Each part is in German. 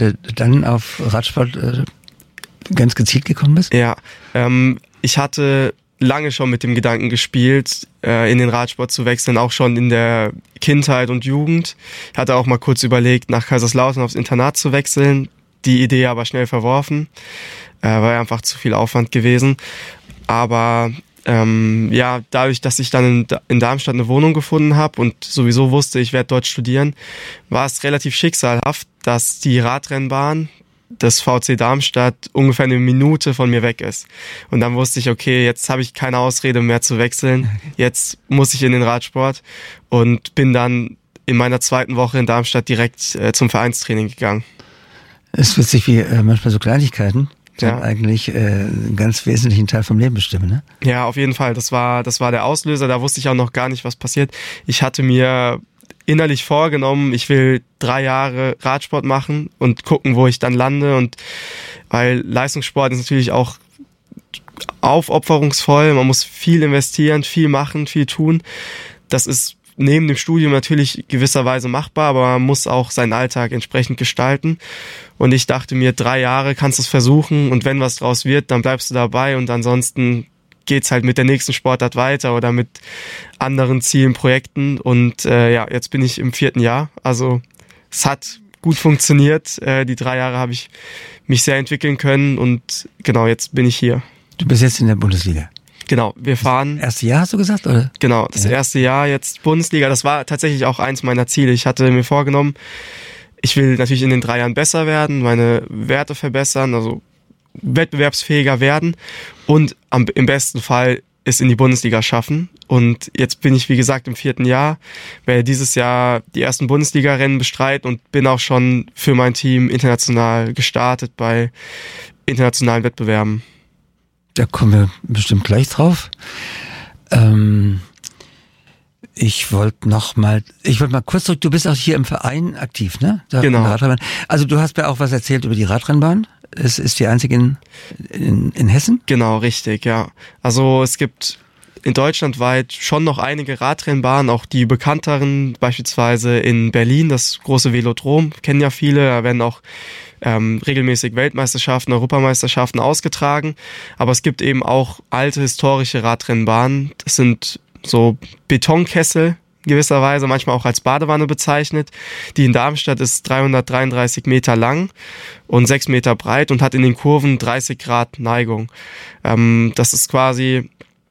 dann auf Radsport ganz gezielt gekommen bist? Ja, ich hatte lange schon mit dem Gedanken gespielt, in den Radsport zu wechseln, auch schon in der Kindheit und Jugend. Ich hatte auch mal kurz überlegt, nach Kaiserslautern aufs Internat zu wechseln, die Idee aber schnell verworfen, war einfach zu viel Aufwand gewesen. Aber dadurch, dass ich dann in Darmstadt eine Wohnung gefunden habe und sowieso wusste, ich werde dort studieren, war es relativ schicksalhaft, dass die Radrennbahn des VC Darmstadt ungefähr eine Minute von mir weg ist. Und dann wusste ich, okay, jetzt habe ich keine Ausrede mehr zu wechseln, jetzt muss ich in den Radsport und bin dann in meiner zweiten Woche in Darmstadt direkt zum Vereinstraining gegangen. Es ist witzig, wie manchmal so Kleinigkeiten eigentlich einen ganz wesentlichen Teil vom Leben bestimmen, ne? Ja, auf jeden Fall. Das war der Auslöser. Da wusste ich auch noch gar nicht, was passiert. Ich hatte mir innerlich vorgenommen, ich will 3 Jahre Radsport machen und gucken, wo ich dann lande. Und weil Leistungssport ist natürlich auch aufopferungsvoll. Man muss viel investieren, viel machen, viel tun. Das ist neben dem Studium natürlich gewisserweise machbar, aber man muss auch seinen Alltag entsprechend gestalten. Und ich dachte mir, 3 Jahre kannst du es versuchen und wenn was draus wird, dann bleibst du dabei und ansonsten geht's halt mit der nächsten Sportart weiter oder mit anderen Zielen, Projekten. Und jetzt bin ich im 4. Jahr. Also es hat gut funktioniert. Die 3 Jahre habe ich mich sehr entwickeln können und genau, jetzt bin ich hier. Du bist jetzt in der Bundesliga. Genau, wir fahren... Das erste Jahr hast du gesagt, oder? Genau, das erste Jahr jetzt Bundesliga. Das war tatsächlich auch eins meiner Ziele. Ich hatte mir vorgenommen, ich will natürlich in den 3 Jahren besser werden, meine Werte verbessern, also wettbewerbsfähiger werden und im besten Fall es in die Bundesliga schaffen. Und jetzt bin ich, wie gesagt, im 4. Jahr, werde dieses Jahr die ersten Bundesliga-Rennen bestreiten und bin auch schon für mein Team international gestartet bei internationalen Wettbewerben. Da kommen wir bestimmt gleich drauf. Ich wollte mal kurz zurück, du bist auch hier im Verein aktiv, ne? Genau. Also du hast mir auch was erzählt über die Radrennbahn. Es ist die einzige in Hessen? Genau, richtig, ja. Also es gibt in Deutschland weit schon noch einige Radrennbahnen, auch die bekannteren, beispielsweise in Berlin, das große Velodrom, kennen ja viele, da werden auch regelmäßig Weltmeisterschaften, Europameisterschaften ausgetragen, aber es gibt eben auch alte historische Radrennbahnen, das sind so Betonkessel gewisserweise, manchmal auch als Badewanne bezeichnet. Die in Darmstadt ist 333 Meter lang und 6 Meter breit und hat in den Kurven 30 Grad Neigung. Das ist quasi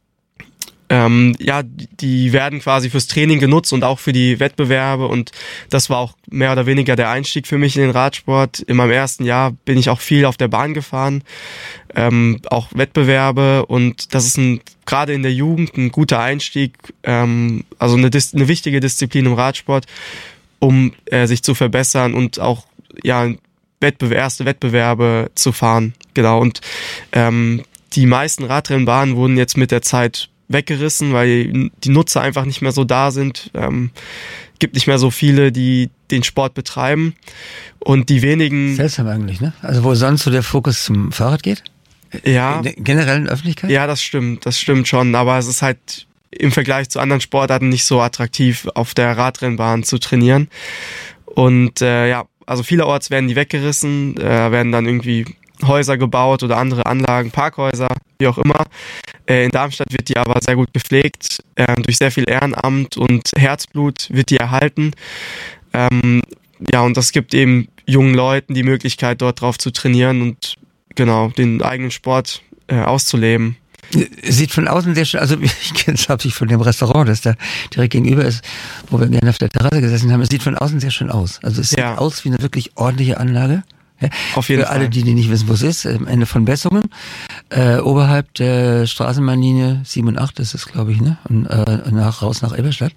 die werden quasi fürs Training genutzt und auch für die Wettbewerbe und das war auch mehr oder weniger der Einstieg für mich in den Radsport. In meinem ersten Jahr bin ich auch viel auf der Bahn gefahren, auch Wettbewerbe und das ist gerade in der Jugend ein guter Einstieg, also eine wichtige Disziplin im Radsport, um sich zu verbessern und auch erste Wettbewerbe zu fahren. Genau, und die meisten Radrennbahnen wurden jetzt mit der Zeit weggerissen, weil die Nutzer einfach nicht mehr so da sind. Gibt nicht mehr so viele, die den Sport betreiben. Und die wenigen... Seltsam eigentlich, ne? Also wo sonst so der Fokus zum Fahrrad geht? Ja. In der generellen Öffentlichkeit? Ja, das stimmt schon. Aber es ist halt im Vergleich zu anderen Sportarten nicht so attraktiv, auf der Radrennbahn zu trainieren. Und also vielerorts werden die weggerissen, werden dann irgendwie Häuser gebaut oder andere Anlagen, Parkhäuser, wie auch immer. In Darmstadt wird die aber sehr gut gepflegt, durch sehr viel Ehrenamt und Herzblut wird die erhalten. Und das gibt eben jungen Leuten die Möglichkeit, dort drauf zu trainieren und genau den eigenen Sport auszuleben. Sieht von außen sehr schön, also ich kenne es hauptsächlich von dem Restaurant, das da direkt gegenüber ist, wo wir gerne auf der Terrasse gesessen haben. Es sieht von außen sehr schön aus. Also es sieht aus wie eine wirklich ordentliche Anlage. Ja, auf jeden Fall. Für alle, die nicht wissen, wo es ist, am Ende von Bessungen, oberhalb der Straßenbahnlinie 7 und 8 ist es, glaube ich, ne? Und raus nach Eberstadt.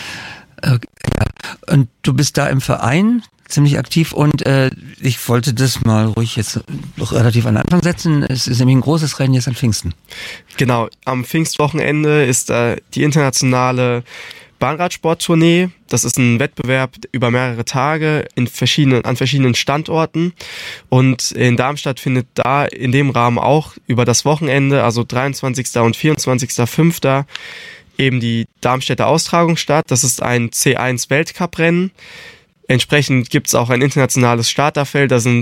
Und du bist da im Verein ziemlich aktiv und ich wollte das mal ruhig jetzt noch relativ an den Anfang setzen. Es ist nämlich ein großes Rennen jetzt an Pfingsten. Genau, am Pfingstwochenende ist die internationale Bahnradsporttournee. Das ist ein Wettbewerb über mehrere Tage an verschiedenen Standorten und in Darmstadt findet da in dem Rahmen auch über das Wochenende, also 23. und 24.05. eben die Darmstädter Austragung statt. Das ist ein C1 Weltcuprennen. Entsprechend gibt es auch ein internationales Starterfeld. Da sind